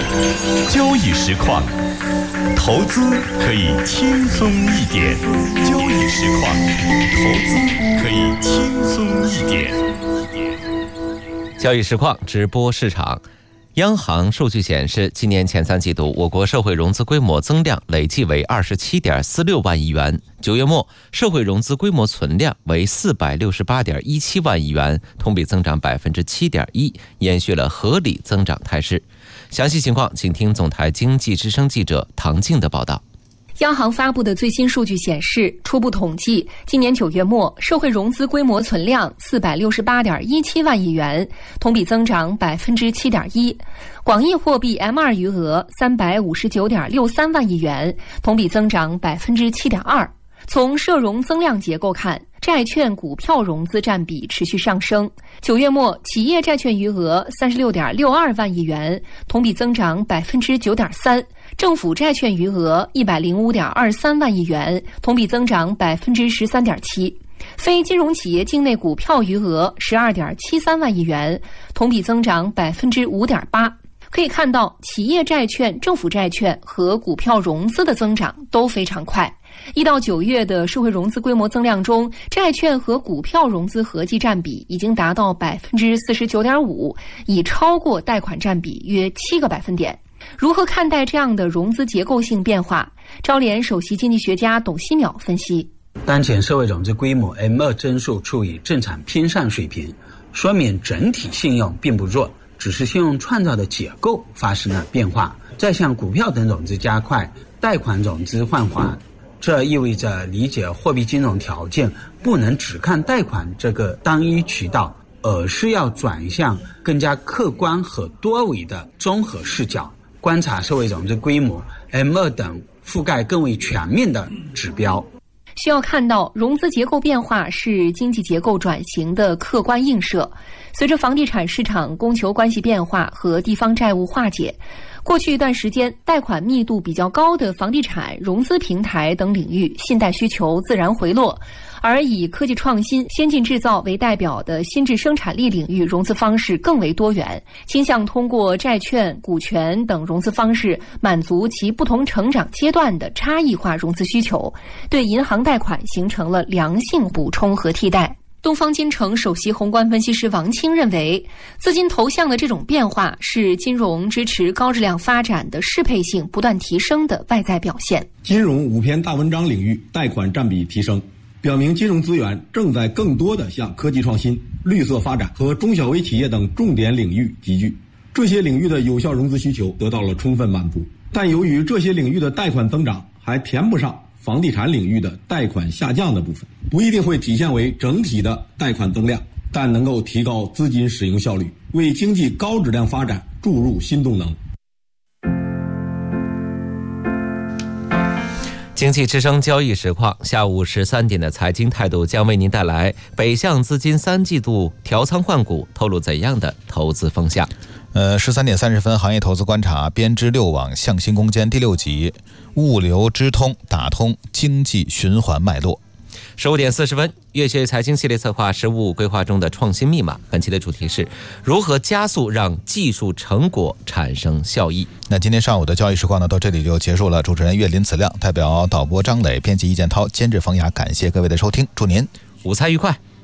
交易实况，投资可以轻松一点。交易实况，投资可以轻松一点。 交易实况直播市场。央行数据显示，今年前3季度，我国社会融资规模增量累计为 27.46 万亿元。9月末，社会融资规模存量为 468.17 万亿元，同比增长 7.1%， 延续了合理增长态势。详细情况，请听总台经济之声记者唐静的报道。 央行发布的最新数据显示，初步统计，今年9月末，社会融资规模存量 468.17 万亿元，同比增长 7.1%。广义货币 M2 余额 359.63 万亿元，同比增长 7.2%。从社融增量结构看，债券、股票融资占比持续上升。9月末，企业债券余额 36.62 万亿元，同比增长 9.3%。政府债券余额 105.23 万亿元，同比增长 13.7%。非金融企业境内股票余额 12.73 万亿元，同比增长 5.8%。可以看到，企业债券、政府债券和股票融资的增长都非常快。1到9月的社会融资规模增量中，债券和股票融资合计占比已经达到 49.5%， 已超过贷款占比约7个百分点。如何看待这样的融资结构性变化？招联首席经济学家董希淼分析， 当前社会融资规模 M2 增速处于正常偏上水平，说明整体信用并不弱，只是信用创造的结构发生了变化。再向股票等融资加快，贷款融资放缓，这意味着理解货币金融条件不能只看贷款这个单一渠道，而是要转向更加客观和多维的综合视角，观察社会融资规模 M2 等覆盖更为全面的指标。 需要看到，融资结构变化是经济结构转型的客观映射。随着房地产市场供求关系变化和地方债务化解，过去一段时间，贷款密度比较高的房地产、融资平台等领域信贷需求自然回落，而以科技创新、先进制造为代表的新质生产力领域融资方式更为多元，倾向通过债券、股权等融资方式满足其不同成长阶段的差异化融资需求，对银行贷款形成了良性补充和替代。东方金城首席宏观分析师王清认为，资金投向的这种变化是金融支持高质量发展的适配性不断提升的外在表现。 金融5篇大文章领域贷款占比提升，表明金融资源正在更多地向科技创新、绿色发展和中小微企业等重点领域集聚。这些领域的有效融资需求得到了充分满足，但由于这些领域的贷款增长还填不上房地产领域的贷款下降的部分，不一定会体现为整体的贷款增量，但能够提高资金使用效率，为经济高质量发展注入新动能。 经济之声交易实况，下午13点的财经态度将为您带来北向资金3季度调仓换股，透露怎样的投资风向 ？13点30分，行业投资观察，编织6网向新攻坚第6集，物流支通打通经济循环脉络。 15点40分，粤学财经系列策划实务规划中的创新密码，本期的主题是如何加速让技术成果产生效益。 那今天上午的交易实况呢，到这里就结束了。主持人岳林子亮代表导播张磊、编辑易建涛、监制冯雅，感谢各位的收听，祝您午餐愉快。